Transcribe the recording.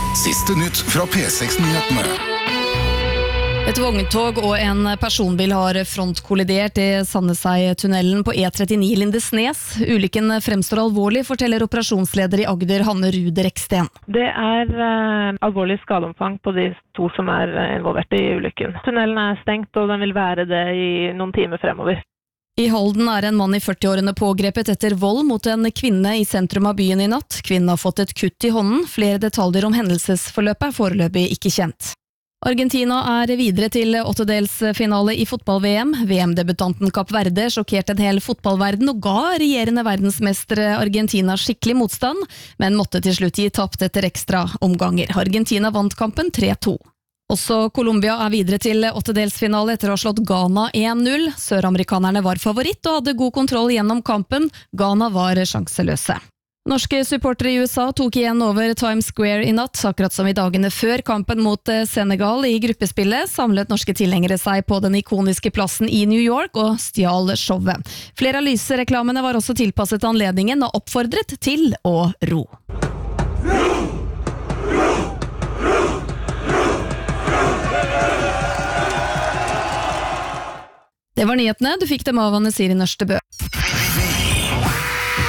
Siste nytt fra P6-nyhetene. Et vogntog og en personbil har frontkollidert i Sandnesei-tunnelen på E39 Lindesnes. Ulykken fremstår alvorlig, forteller operasjonsleder i Agder, Hanne Rude Reksten. Det alvorlig skadeomfang på de to som involvert i ulykken. Tunnelen stengt, og den vil være det i noen timer fremover. I Halden en mann i 40-årene pågrepet etter vold mot en kvinne i sentrum av byen i natt. Kvinnen har fått et kutt i hånden. Flere detaljer om hendelsesforløpet foreløpig ikke kjent. Argentina videre til åttedelsfinale i fotball-VM. VM-debutanten Kapp Verde sjokkerte en hel fotballverden og ga regjerende verdensmestere Argentina skikkelig motstand, men måtte til slutt gi tapt etter ekstra omganger. Argentina vant kampen 3-2. Også Colombia videre til åttedelsfinale etter å ha slått Ghana 1-0. Søramerikanerne var favoritt og hadde god kontroll gjennom kampen. Ghana var sjanseløse. Norske supportere i USA tok igjen over Times Square i natt. Akkurat som i dagene før kampen mot Senegal i gruppespillet, samlet norske tilhengere seg på den ikoniske plassen i New York og stjal showet. Flere av lysreklamene var også tilpasset anledningen og oppfordret til å ro. Det var nyhetene. Du fikk dem av Anne Siri Nørstebø.